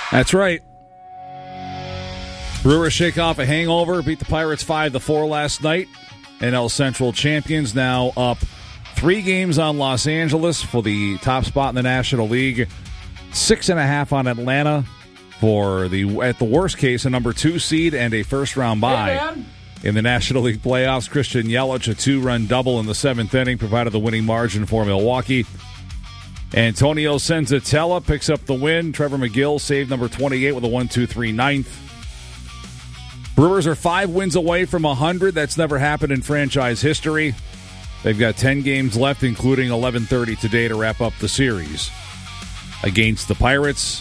That's right. Brewers shake off a hangover, beat the Pirates 5-4 last night. NL Central champions now up 3 games on Los Angeles for the top spot in the National League. 6.5 on Atlanta for at the worst case, a number 2 seed and a first-round bye. In the National League playoffs, Christian Yelich, a 2-run double in the 7th inning, provided the winning margin for Milwaukee. Antonio Senzatella picks up the win. Trevor McGill saved number 28 with a 1-2-3 ninth. Brewers are 5 wins away from 100. That's never happened in franchise history. They've got 10 games left, including 11:30 today to wrap up the series against the Pirates.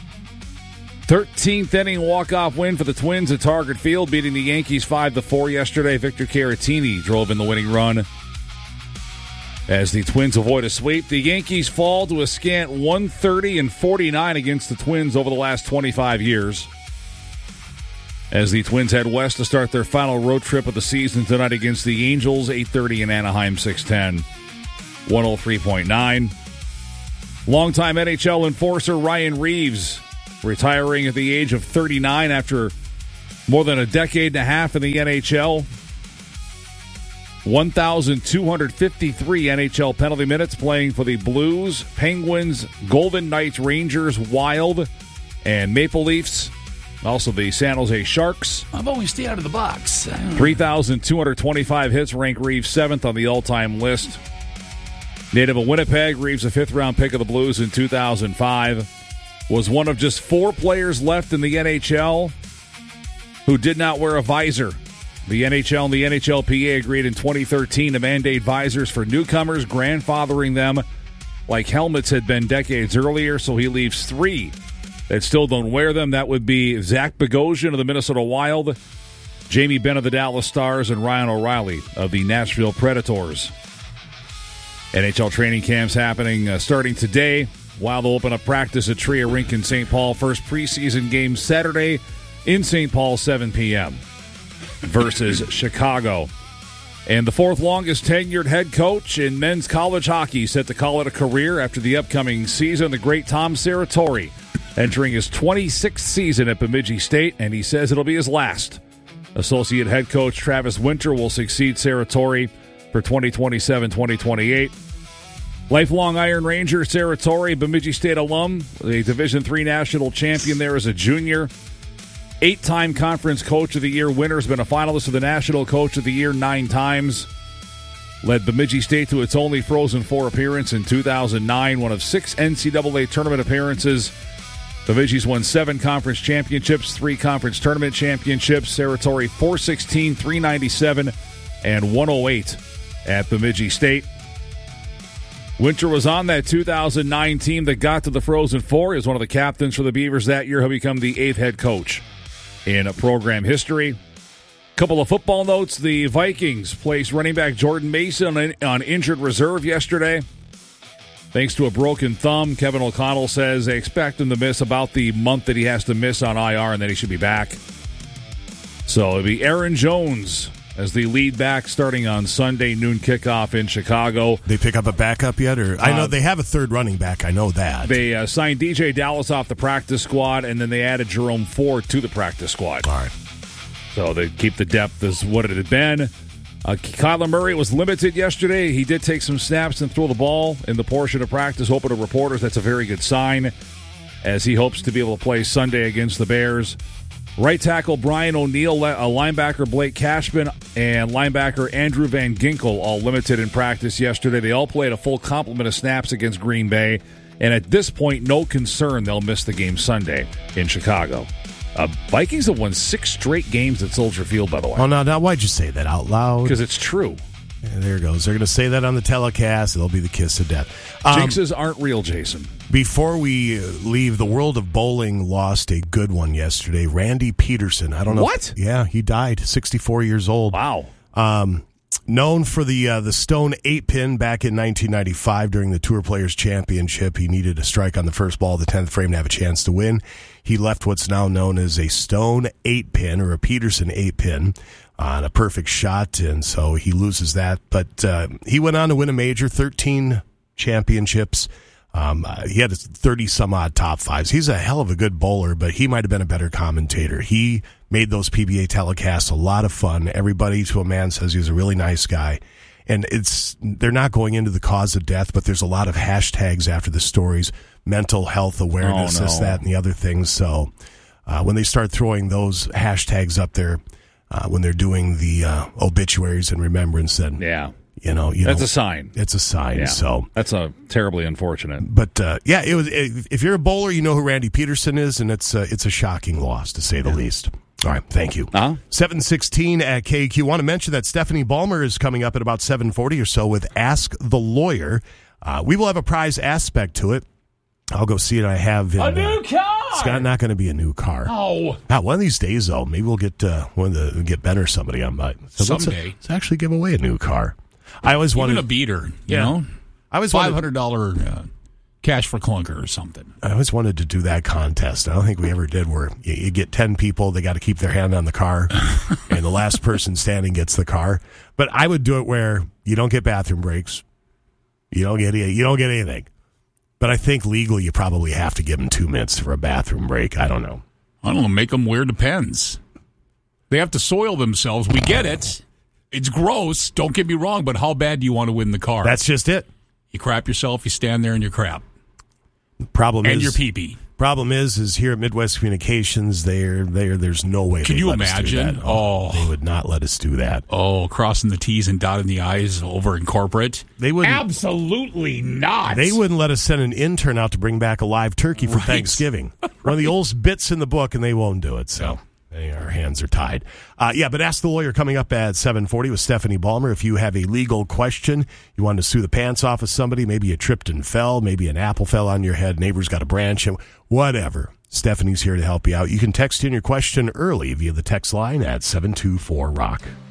13th inning walk-off win for the Twins at Target Field, beating the Yankees 5-4 yesterday. Victor Caratini drove in the winning run as the Twins avoid a sweep. The Yankees fall to a scant 130-49 against the Twins over the last 25 years. As the Twins head west to start their final road trip of the season tonight against the Angels, 8:30 in Anaheim, 610, 103.9. Longtime NHL enforcer Ryan Reeves retiring at the age of 39 after more than a decade and a half in the NHL. 1,253 NHL penalty minutes playing for the Blues, Penguins, Golden Knights, Rangers, Wild, and Maple Leafs. Also the San Jose Sharks. How about we stay out of the box? 3,225 hits rank Reeves 7th on the all-time list. Native of Winnipeg, Reeves a 5th-round pick of the Blues in 2005. Was one of just 4 players left in the NHL who did not wear a visor. The NHL and the NHLPA agreed in 2013 to mandate visors for newcomers, grandfathering them like helmets had been decades earlier, so he leaves 3 that still don't wear them. That would be Zach Bogosian of the Minnesota Wild, Jamie Benn of the Dallas Stars, and Ryan O'Reilly of the Nashville Predators. NHL training camps happening starting today. Wild will open up practice at Tria Rink in St. Paul. First preseason game Saturday in St. Paul, 7 p.m. versus Chicago. And the 4th longest tenured head coach in men's college hockey set to call it a career after the upcoming season, the great Tom Serratori, entering his 26th season at Bemidji State, and he says it'll be his last. Associate head coach Travis Winter will succeed Serratori for 2027-2028. Lifelong Iron Ranger Serratori, Bemidji State alum, a Division III national champion there as a junior. 8-time Conference Coach of the Year winner, has been a finalist for the National Coach of the Year 9 times. Led Bemidji State to its only Frozen Four appearance in 2009, one of 6 NCAA tournament appearances. Bemidji's won 7 conference championships, 3 conference tournament championships. Serratori 416, 397, and 108 at Bemidji State. Winter was on that 2009 team that got to the Frozen Four. He was one of the captains for the Beavers that year. He'll become the 8th head coach in program history. Couple of football notes. The Vikings placed running back Jordan Mason on injured reserve yesterday. Thanks to a broken thumb, Kevin O'Connell says they expect him to miss about the month that he has to miss on IR, and then he should be back. So it'll be Aaron Jones as the lead back starting on Sunday, noon kickoff in Chicago. They pick up a backup yet? Or I know they have a third running back. I know that. They signed DJ Dallas off the practice squad, and then they added Jerome Ford to the practice squad. All right. So they keep the depth as what it had been. Kyler Murray was limited yesterday. He did take some snaps and throw the ball in the portion of practice. Open to reporters, that's a very good sign, as he hopes to be able to play Sunday against the Bears. Right tackle Brian O'Neill, linebacker Blake Cashman, and linebacker Andrew Van Ginkel all limited in practice yesterday. They all played a full complement of snaps against Green Bay, and at this point, no concern they'll miss the game Sunday in Chicago. Vikings have won 6 straight games at Soldier Field, by the way. Oh, now why'd you say that out loud? Because it's true. Yeah, there it goes. They're going to say that on the telecast. It'll be the kiss of death. Jinxes aren't real, Jason. Before we leave, the world of bowling lost a good one yesterday. Randy Peterson. I don't know. What? Yeah, he died, 64 years old. Wow. Known for the Stone 8-pin back in 1995 during the Tour Players Championship. He needed a strike on the first ball of the 10th frame to have a chance to win. He left what's now known as a Stone 8-pin or a Peterson 8-pin on a perfect shot, and so he loses that. But he went on to win a major, 13 championships, He had 30-some-odd top fives. He's a hell of a good bowler, but he might have been a better commentator. He made those PBA telecasts a lot of fun. Everybody to a man says he's a really nice guy. And they're not going into the cause of death, but there's a lot of hashtags after the stories, mental health awareness, this, that, and the other things. So when they start throwing those hashtags up there, when they're doing the obituaries and remembrance, then that's a sign. It's a sign. Yeah. So that's terribly unfortunate. But it was. If you're a bowler, you know who Randy Peterson is, and it's a shocking loss to say the least. All right, thank you. 7:16 at KQ. Want to mention that Stephanie Ballmer is coming up at about 7:40 or so with Ask the Lawyer. We will have a prize aspect to it. I'll go see it. I have a new car. It's not going to be a new car. Oh, one of these days though, maybe we'll get get Ben or somebody on by. So someday, let's actually give away a new car. I always wanted a beater. You know, I was $500 cash for clunker or something. I always wanted to do that contest. I don't think we ever did, where you get 10 people, they got to keep their hand on the car, and the last person standing gets the car. But I would do it where you don't get bathroom breaks, you don't get anything. But I think legally you probably have to give them 2 minutes for a bathroom break. I don't know. Make them wear Depends. They have to soil themselves. We get it. It's gross. Don't get me wrong, but how bad do you want to win the car? That's just it. You crap yourself. You stand there and you crap. Problem and is your pee-pee. Problem is here at Midwest Communications, there's no way. Can you imagine? Oh, they would not let us do that. Oh, crossing the T's and dotting the I's over in corporate. They wouldn't. Absolutely not. They wouldn't let us send an intern out to bring back a live turkey for Thanksgiving. One of the oldest bits in the book, and they won't do it. So. Our hands are tied. But Ask the Lawyer coming up at 7:40 with Stephanie Ballmer. If you have a legal question, you want to sue the pants off of somebody, maybe you tripped and fell, maybe an apple fell on your head, neighbor's got a branch, whatever. Stephanie's here to help you out. You can text in your question early via the text line at 724-ROCK.